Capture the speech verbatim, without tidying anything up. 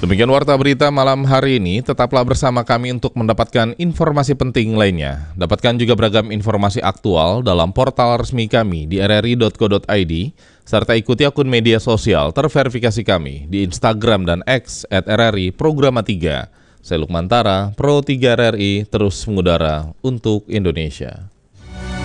Demikian Warta Berita malam hari ini, tetaplah bersama kami untuk mendapatkan informasi penting lainnya. Dapatkan juga beragam informasi aktual dalam portal resmi kami di r r i dot co dot i d, serta ikuti akun media sosial terverifikasi kami di Instagram dan X at r r i programa tiga. Saya Lukman Tara, Pro tiga R R I, terus mengudara untuk Indonesia.